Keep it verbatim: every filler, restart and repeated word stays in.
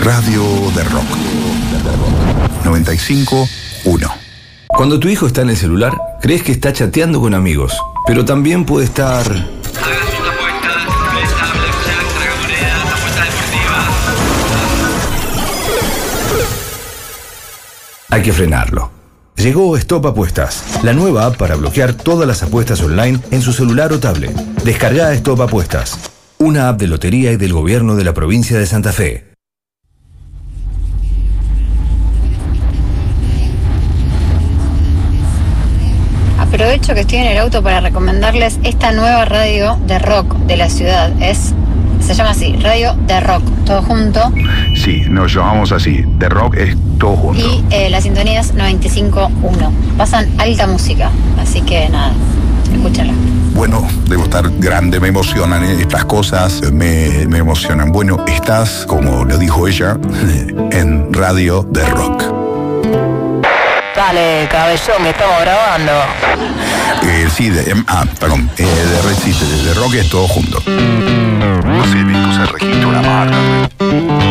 Radio de Rock. noventa y cinco uno. Cuando tu hijo está en el celular, crees que está chateando con amigos, pero también puede estar... Hay que frenarlo. Llegó Stop Apuestas, la nueva app para bloquear todas las apuestas online en su celular o tablet. Descarga Stop Apuestas, una app de lotería y del gobierno de la provincia de Santa Fe. Aprovecho que estoy en el auto para recomendarles esta nueva radio de rock de la ciudad. Es, se llama así, Radio de Rock, todo junto. Sí, nos llamamos así. The Rock es todo junto. Y eh, la sintonía es noventa y cinco uno. Pasan alta música, así que nada, escúchala. Bueno, debo estar grande, me emocionan, ¿eh? Estas cosas me, me emocionan. Bueno, estás, como lo dijo ella, en Radio de Rock. Dale, cabezón, que estamos grabando. Eh, sí, de, ah, perdón, eh, de Red, sí, de, de Rock es todo junto. No sé, me puse el registro, la marca.